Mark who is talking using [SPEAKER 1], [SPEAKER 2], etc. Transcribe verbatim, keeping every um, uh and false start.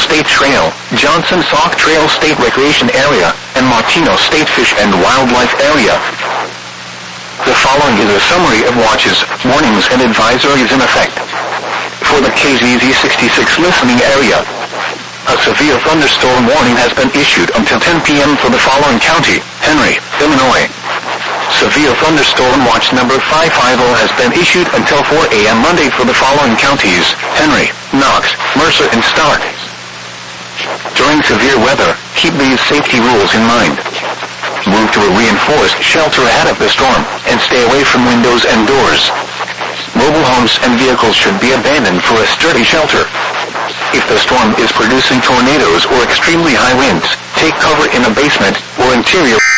[SPEAKER 1] State Trail, Johnson Sauk Trail State Recreation Area, and Martino State Fish and Wildlife Area. The following is a summary of watches, warnings and advisories in effect. For the K Z Z sixty-six listening area, a severe thunderstorm warning has been issued until ten p m for the following county: Henry, Illinois. Severe thunderstorm watch number five five zero has been issued until four a m Monday for the following counties: Henry, Knox, Mercer and Stark. During severe weather, keep these safety rules in mind. Move to a reinforced shelter ahead of the storm, and stay away from windows and doors. Mobile homes and vehicles should be abandoned for a sturdy shelter. If the storm is producing tornadoes or extremely high winds, take cover in a basement or interior